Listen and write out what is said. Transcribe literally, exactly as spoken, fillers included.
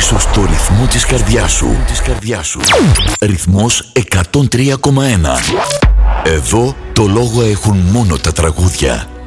πίσω στο ρυθμό της καρδιάς σου. Της καρδιάς σου. Ρυθμός εκατόν τρία κόμμα ένα. Εδώ το λόγο έχουν μόνο τα τραγούδια.